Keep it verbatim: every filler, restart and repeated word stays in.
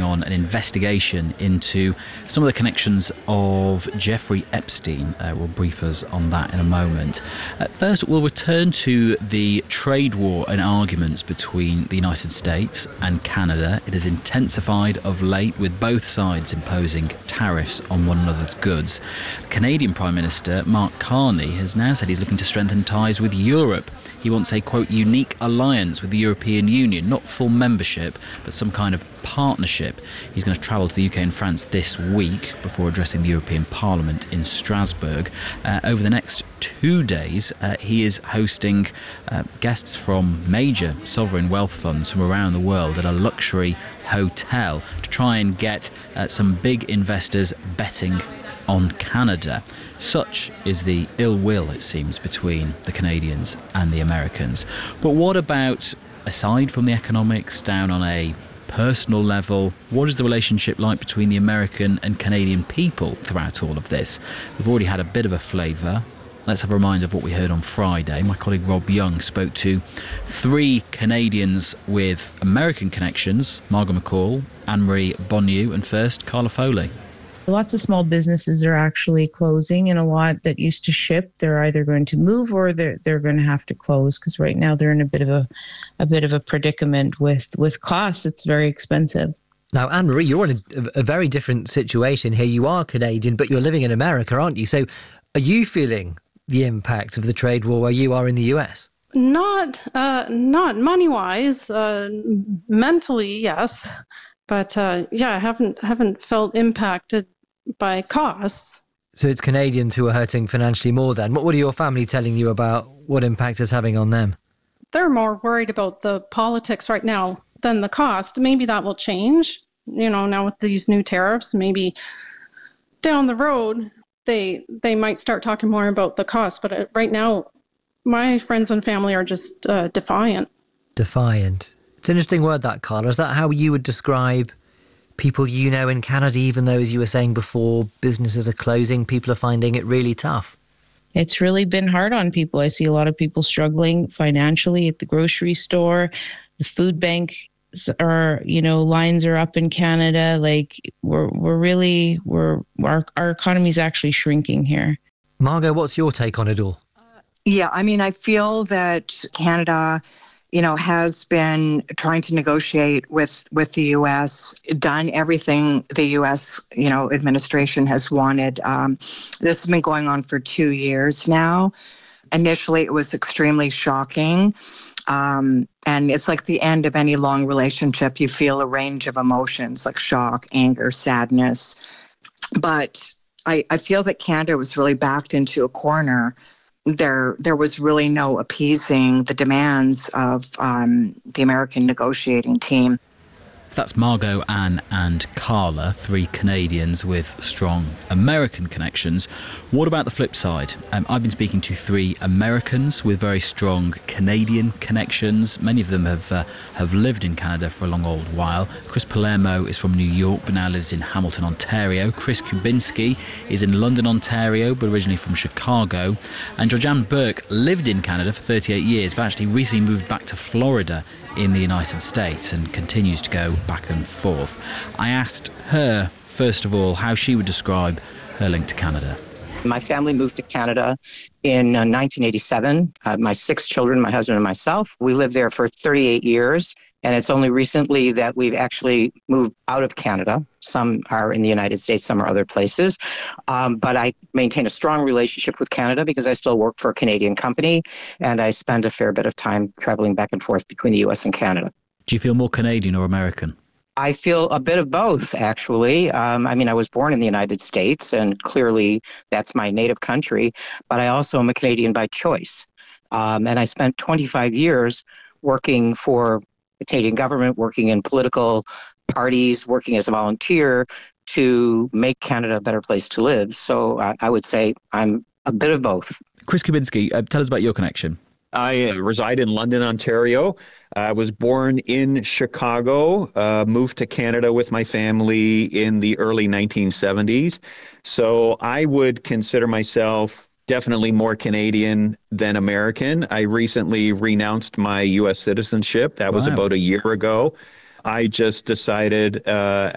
on an investigation into some of the connections of Jeffrey Epstein. Uh, we'll brief us on that in a moment. Uh, first, we'll return to the trade war and arguments between the United States and Canada. It has intensified of late, with both sides imposing tariffs on one another's goods. Canadian Prime Minister Mark Carney has now said he's looking to strengthen ties with Europe. He wants a, quote, unique alliance with the European Union, not full membership, but some kind of partnership. He's going to travel to the U K and France this week before addressing the European Parliament in Strasbourg. Uh, over the next two days, uh, he is hosting uh, guests from major sovereign wealth funds from around the world at a luxury hotel to try and get uh, some big investors betting on Canada. Such is the ill will, it seems, between the Canadians and the Americans. But what about, aside from the economics, down on a personal level, what is the relationship like between the American and Canadian people throughout all of this? We've already had a bit of a flavour. Let's have a reminder of what we heard on Friday. My colleague Rob Young spoke to three Canadians with American connections: Margot McCall, Anne-Marie Bonneau, and first, Carla Foley. Lots of small businesses are actually closing, and a lot that used to ship, they're either going to move or they're they're going to have to close, because right now they're in a bit of a a bit of a predicament with with costs. It's very expensive. Now, Anne-Marie, you're in a, a very different situation here. You are Canadian, but you're living in America, aren't you? So are you feeling the impact of the trade war where you are in the U S? Not uh, not money-wise. Uh, mentally, yes. But uh, yeah, I haven't haven't felt impacted by costs. So it's Canadians who are hurting financially more then. What, what are your family telling you about what impact it's having on them? They're more worried about the politics right now than the cost. Maybe that will change, you know, now with these new tariffs. Maybe down the road, they they might start talking more about the cost. But uh, right now, my friends and family are just uh, defiant. Defiant. It's an interesting word, that, Carla. Is that how you would describe people you know in Canada, even though, as you were saying before, businesses are closing, people are finding it really tough? It's really been hard on people. I see a lot of people struggling financially at the grocery store. The food banks are, you know, lines are up in Canada. Like, we're we're really, we're our, our economy is actually shrinking here. Margot, what's your take on it all? Yeah, I mean, I feel that Canada, you know, has been trying to negotiate with, with the U S, done everything the U S, you know, administration has wanted. Um, this has been going on for two years now. Initially, it was extremely shocking. Um, and it's like the end of any long relationship. You feel a range of emotions like shock, anger, sadness. But I, I feel that Canada was really backed into a corner. There there was really no appeasing the demands of um, the American negotiating team. So that's Margot, Anne and Carla, three Canadians with strong American connections. What about the flip side? Um, I've been speaking to three Americans with very strong Canadian connections. Many of them have uh, have lived in Canada for a long old while. Chris Palermo is from New York but now lives in Hamilton, Ontario. Chris Kubinski is in London, Ontario, but originally from Chicago. And Georgianne Burke lived in Canada for thirty-eight years but actually recently moved back to Florida in the United States and continues to go back and forth. I asked her, first of all, how she would describe her link to Canada. My family moved to Canada in uh, nineteen eighty-seven. Uh, my six children, my husband and myself, we lived there for thirty-eight years. And it's only recently that we've actually moved out of Canada. Some are in the United States, some are other places. Um, but I maintain a strong relationship with Canada because I still work for a Canadian company, and I spend a fair bit of time traveling back and forth between the U S and Canada. Do you feel more Canadian or American? I feel a bit of both, actually. Um, I mean, I was born in the United States, and clearly that's my native country, but I also am a Canadian by choice. Um, and I spent twenty-five years working for the Canadian government, working in political parties, working as a volunteer to make Canada a better place to live. So uh, I would say I'm a bit of both. Chris Kubinski, uh, tell us about your connection. I reside in London, Ontario. I was born in Chicago, uh, moved to Canada with my family in the early nineteen seventies. So I would consider myself definitely more Canadian than American. I recently renounced my U S citizenship. That was Wow. about a year ago. I just decided uh,